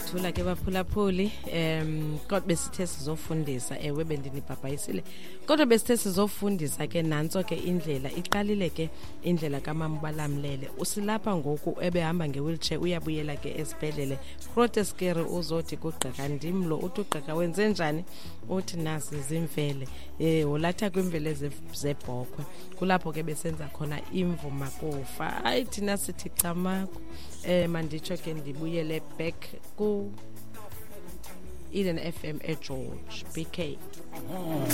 Thula ke baphulaphuli kodwa besithe sizofundisa ewe bendinibhabhayisile kodwa besithe sizofundisa ke nanso ke indlela iqalile ke indlela kaMama Balamlele usilapha ngoku ebehamba ngewheelchair uyabuyela ke esibhedlele proteskeri uzothi kugqeka ndimlo uthi ugqeka wenze njani uthi nasi zimvele ulatha kwimvele zebhokhwe kulapho ke besenza khona imvuma kufa hayi thina sithi camako manditsho ke ndibuyele back ku Eden FM eGeorge BK